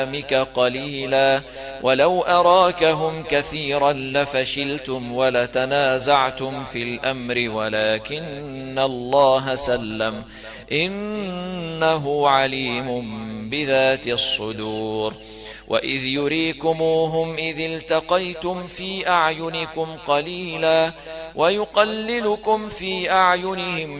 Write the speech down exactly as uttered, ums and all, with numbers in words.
منامك قليلا ولو أراكهم كثيرا لفشلتم ولتنازعتم في الأمر ولكن الله سلم إنه عليم بذات الصدور. وإذ يريكموهم إذ التقيتم في أعينكم قليلا ويقللكم في أعينهم